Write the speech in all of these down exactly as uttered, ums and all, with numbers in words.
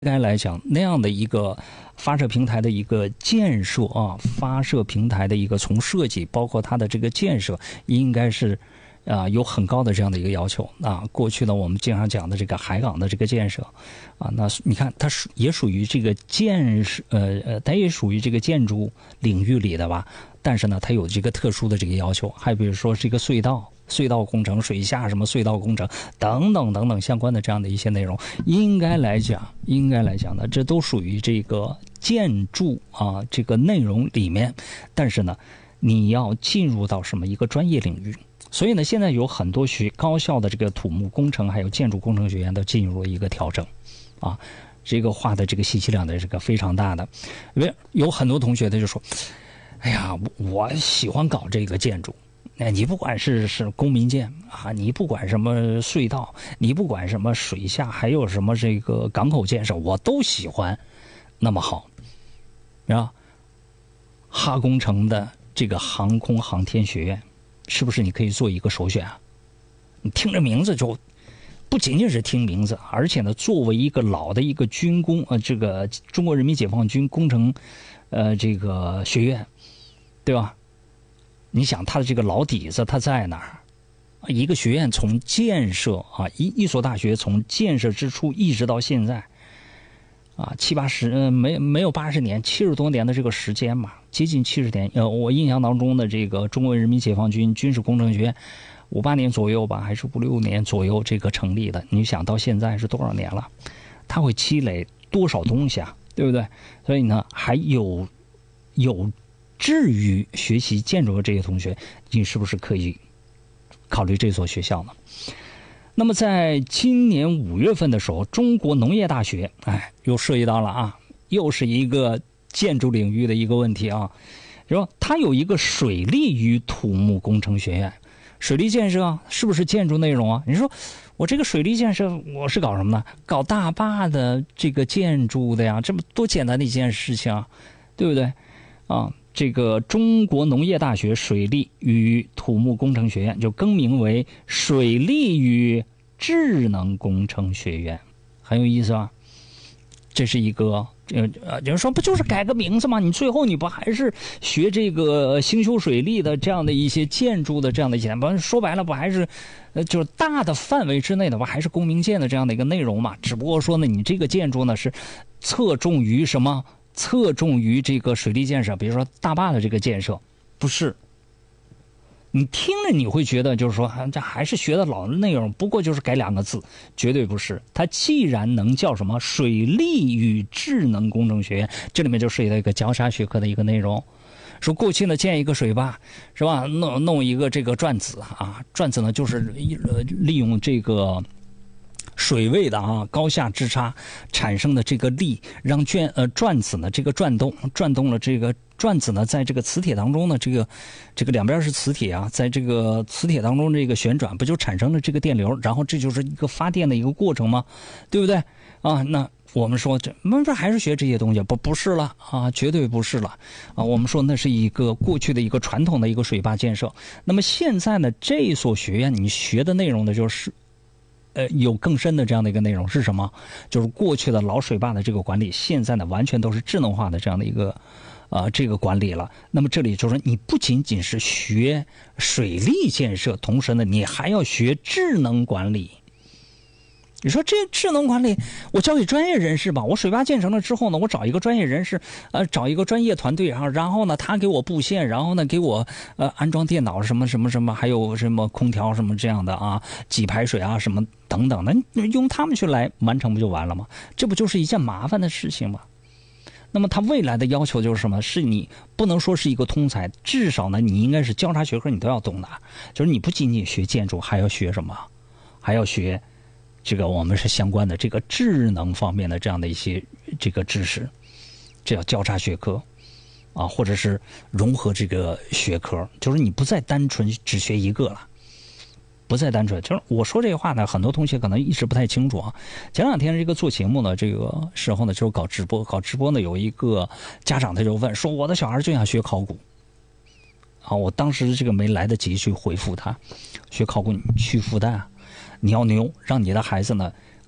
该来讲，那样的一个发射平台的一个建设啊，发射平台的一个从设计，包括它的这个建设，应该是啊有很高的这样的一个要求啊。过去呢，我们经常讲的这个海港的这个建设啊，那你看它属也属于这个建设，呃呃，它也属于这个建筑领域里的吧。但是呢，它有这个特殊的这个要求，还比如说这个隧道。隧道工程、水下什么隧道工程等等等等相关的这样的一些内容，应该来讲，应该来讲呢，这都属于这个建筑啊这个内容里面。但是呢，你要进入到什么一个专业领域，所以呢，现在有很多学高校的这个土木工程还有建筑工程学院都进入了一个调整，啊，这个画的这个信息量的这个非常大的，因为有很多同学他就说，哎呀，我喜欢搞这个建筑。你不管是是公民建啊，你不管什么隧道，你不管什么水下，还有什么这个港口建设，我都喜欢。那么好，啊，哈工程的这个航空航天学院，是不是你可以做一个首选啊？你听着名字就不仅仅是听名字，而且呢，作为一个老的一个军工呃，这个中国人民解放军工程呃这个学院，对吧？你想他的这个老底子他在哪儿？一个学院从建设啊，一一所大学从建设之初一直到现在，啊七八十呃没没有八十年，七十多年的这个时间嘛，接近七十年。呃，我印象当中的这个中国人民解放军军事工程学院，五八年左右吧，还是五六年左右这个成立的。你想到现在是多少年了？它会积累多少东西啊？对不对？所以呢，还有有。至于学习建筑的这些同学，你是不是可以考虑这所学校呢？那么在今年五月份的时候，中国农业大学，哎，又涉及到了啊，又是一个建筑领域的一个问题啊。说它有一个水利与土木工程学院，水利建设是不是建筑内容啊？你说我这个水利建设我是搞什么呢？搞大坝的这个建筑的呀，这么多简单的一件事情啊，对不对啊？这个中国农业大学水利与土木工程学院就更名为水利与智能工程学院，很有意思啊。这是一个呃呃，就是说不就是改个名字吗？你最后你不还是学这个兴修水利的这样的一些建筑的这样的一些，不说白了不还是呃就是大的范围之内的吧，还是公民建的这样的一个内容嘛？只不过说呢，你这个建筑呢是侧重于什么？侧重于这个水利建设，比如说大坝的这个建设，不是。你听着你会觉得就是说，这还是学的老的内容，不过就是改两个字，绝对不是。它既然能叫什么水利与智能工程学院，这里面就涉及到一个交叉学科的一个内容。说过去呢建一个水坝是吧，弄弄一个这个转子啊，转子呢就是利用这个。水位的啊高下之差产生的这个力，让转呃转子呢这个转动转动了这个转子呢，在这个磁铁当中呢，这个这个两边是磁铁啊，在这个磁铁当中这个旋转，不就产生了这个电流？然后这就是一个发电的一个过程吗？对不对啊？那我们说这们不还是学这些东西？不不是了啊，绝对不是了啊！我们说那是一个过去的一个传统的一个水坝建设。那么现在呢，这所学院你学的内容呢就是。呃，有更深的这样的一个内容是什么？就是过去的老水坝的这个管理，现在呢完全都是智能化的这样的一个，呃，这个管理了。那么这里就是你不仅仅是学水利建设，同时呢，你还要学智能管理。你说这智能管理，我交给专业人士吧。我水坝建成了之后呢，我找一个专业人士，呃，找一个专业团队，然后然后呢，他给我布线，然后呢，给我呃安装电脑什么什么什么，还有什么空调什么这样的啊，给排水啊什么等等的，用他们去来完成不就完了吗？这不就是一件麻烦的事情吗？那么他未来的要求就是什么？是你不能说是一个通才，至少呢，你应该是交叉学科你都要懂的，就是你不仅仅学建筑，还要学什么？还要学。这个我们是相关的这个智能方面的这样的一些这个知识，这叫交叉学科啊，或者是融合这个学科，就是你不再单纯只学一个了，不再单纯。就是我说这个话呢，很多同学可能一直不太清楚啊。前两天这个做节目呢，这个时候呢就是搞直播，搞直播呢有一个家长他就问说，我的小孩就想学考古。啊，我当时这个没来得及去回复他，学考古你去复旦啊。你要牛，让你的孩子呢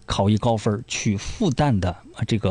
考一高分去复旦的这个